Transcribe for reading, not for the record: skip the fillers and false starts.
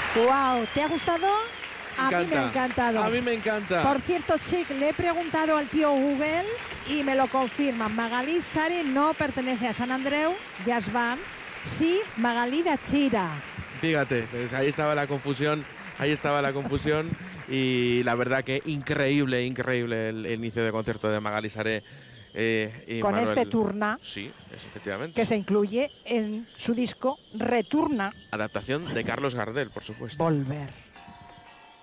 Wow, ¿te ha gustado? A mí me ha encantado. A mí me encanta. Por cierto, Chic, le he preguntado al tío Google y me lo confirma. Magalí Sari no pertenece a Sant Andreu, Jazz Band, sí Magalí de Chira. Fíjate, pues ahí estaba la confusión. Y la verdad que increíble el inicio de concierto de Magalí Saré. Con Manuel, este Turna, sí, efectivamente, que se incluye en su disco Returna, adaptación de Carlos Gardel, por supuesto. Volver.